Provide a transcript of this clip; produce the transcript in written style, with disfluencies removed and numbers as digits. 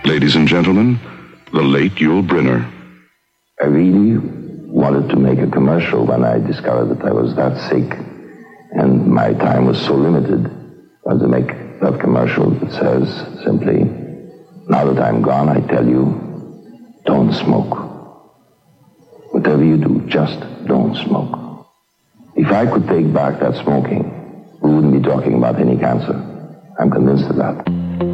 Ladies and gentlemen, the late Yul Brynner. I really wanted to make a commercial when I discovered that I was that sick and my time was so limited. I wanted to make that commercial that says simply, now that I'm gone, I tell you, don't smoke. Whatever you do, just don't smoke. If I could take back that smoking, we wouldn't be talking about any cancer. I'm convinced of that.